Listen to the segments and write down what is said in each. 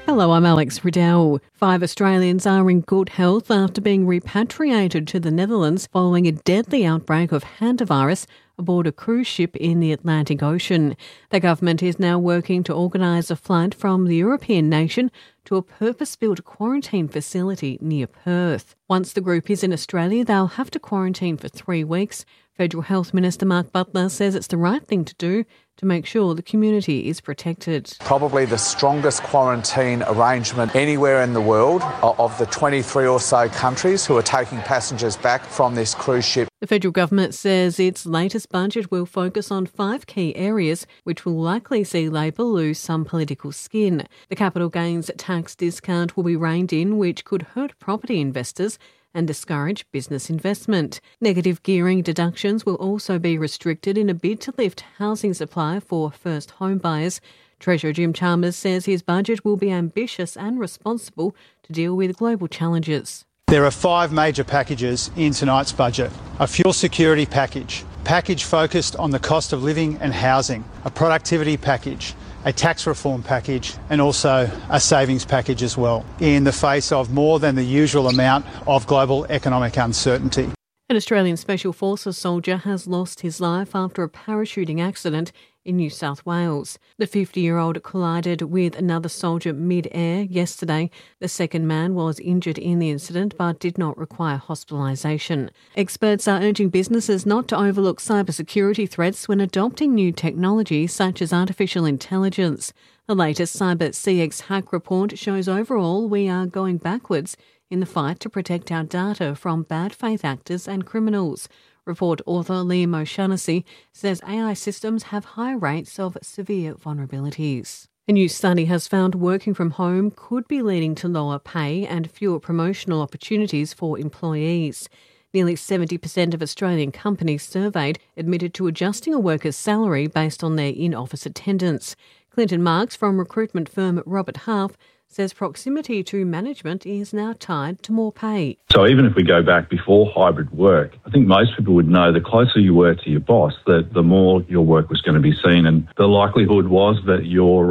Hello, I'm Alex Riddell. 5 Australians are in good health after being repatriated to the Netherlands following a deadly outbreak of hantavirus aboard a cruise ship in the Atlantic Ocean. The government is now working to organise a flight from the European nation to a purpose-built quarantine facility near Perth. Once the group is in Australia, they'll have to quarantine for 3 weeks. Federal Health Minister Mark Butler says it's the right thing to do to make sure the community is protected. Probably the strongest quarantine arrangement anywhere in the world of the 23 or so countries who are taking passengers back from this cruise ship. The federal government says its latest budget will focus on 5 key areas, which will likely see Labor lose some political skin. The capital gains tax discount will be reined in, which could hurt property investors and discourage business investment. Negative gearing deductions will also be restricted in a bid to lift housing supply for first home buyers. Treasurer Jim Chalmers says his budget will be ambitious and responsible to deal with global challenges. There are 5 major packages in tonight's budget. A fuel security package focused on the cost of living and housing, a productivity package, a tax reform package and also a savings package as well, in the face of more than the usual amount of global economic uncertainty. An Australian Special Forces soldier has lost his life after a parachuting accident in New South Wales. The 50-year-old collided with another soldier mid-air yesterday. The second man was injured in the incident but did not require hospitalisation. Experts are urging businesses not to overlook cybersecurity threats when adopting new technology such as artificial intelligence. The latest Cyber CX hack report shows overall we are going backwards in the fight to protect our data from bad faith actors and criminals. Report author Liam O'Shaughnessy says AI systems have high rates of severe vulnerabilities. A new study has found working from home could be leading to lower pay and fewer promotional opportunities for employees. Nearly 70% of Australian companies surveyed admitted to adjusting a worker's salary based on their in-office attendance. Clinton Marks from recruitment firm Robert Half says proximity to management is now tied to more pay. So even if we go back before hybrid work, I think most people would know the closer you were to your boss, the more your work was going to be seen, and the likelihood was that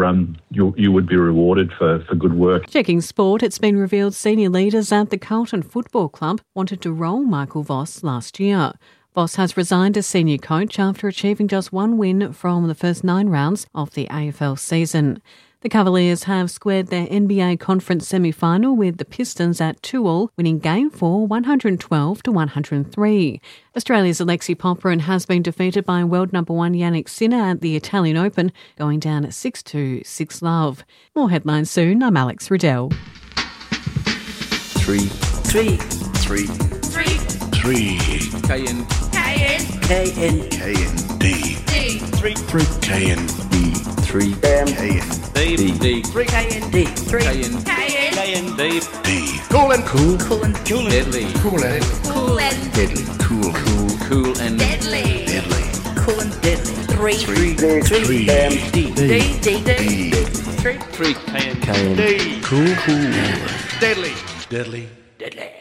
you would be rewarded for good work. Checking sport, it's been revealed senior leaders at the Carlton Football Club wanted to roll Michael Voss last year. Voss has resigned as senior coach after achieving just 1 win from the first 9 rounds of the AFL season. The Cavaliers have squared their NBA conference semi-final with the Pistons at 2-2, winning Game 4 112-103. Australia's Alexei Popyrin has been defeated by world number 1 Jannik Sinner at the Italian Open, going down 6-2, 6-love. More headlines soon. I'm Alex Riddell. 3 Cool and deadly. Cool and deadly. Cool and deadly. Cool and deadly. 3 K and D. Cool. Deadly.